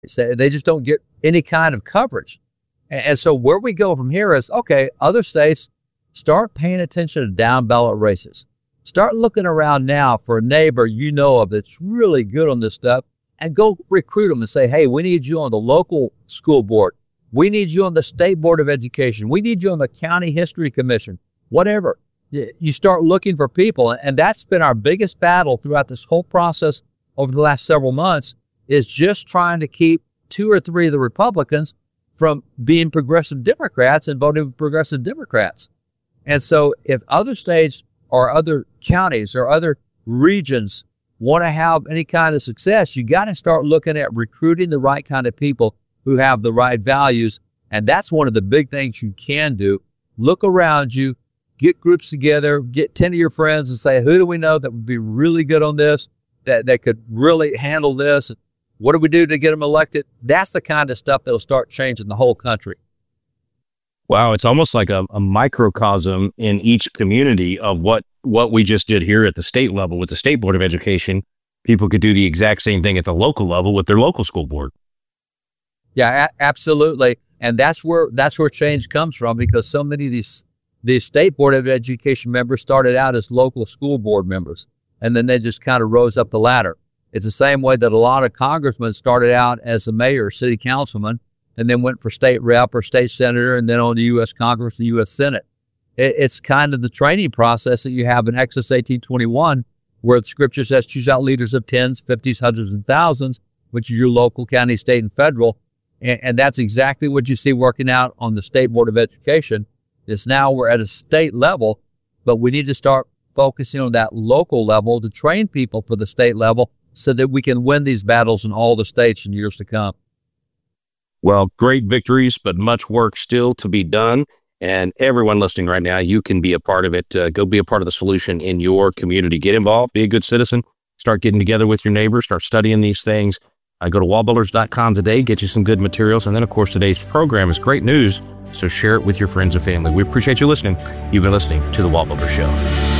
So they just don't get any kind of coverage. And so where we go from here is, okay, other states, start paying attention to down ballot races. Start looking around now for a neighbor you know of that's really good on this stuff, and go recruit them and say, hey, we need you on the local school board. We need you on the state board of education. We need you on the county history commission, whatever. You start looking for people. And that's been our biggest battle throughout this whole process over the last several months, is just trying to keep 2 or 3 of the Republicans from being progressive Democrats and voting for progressive Democrats. And so if other states or other counties or other regions want to have any kind of success, you got to start looking at recruiting the right kind of people who have the right values. And that's one of the big things you can do. Look around you, get groups together, get 10 of your friends and say, who do we know that would be really good on this, that could really handle this? What do we do to get them elected? That's the kind of stuff that'll start changing the whole country. Wow, it's almost like a microcosm in each community of what we just did here at the state level with the State Board of Education. People could do the exact same thing at the local level with their local school board. Yeah, absolutely. And that's where change comes from, because so many of these State Board of Education members started out as local school board members, and then they just kind of rose up the ladder. It's the same way that a lot of congressmen started out as a mayor, city councilman, and then went for state rep or state senator, and then on the U.S. Congress, the U.S. Senate. It's kind of the training process that you have in Exodus 18:21, where the scripture says, choose out leaders of tens, fifties, hundreds, and thousands, which is your local, county, state, and federal. And that's exactly what you see working out on the State Board of Education. It's now we're at a state level, but we need to start focusing on that local level to train people for the state level so that we can win these battles in all the states in years to come. Well, great victories, but much work still to be done. And everyone listening right now, you can be a part of it. Go be a part of the solution in your community. Get involved, be a good citizen, start getting together with your neighbors, start studying these things. Go to wallbuilders.com today, get you some good materials. And then, of course, today's program is great news, so share it with your friends and family. We appreciate you listening. You've been listening to The Wall Builder Show.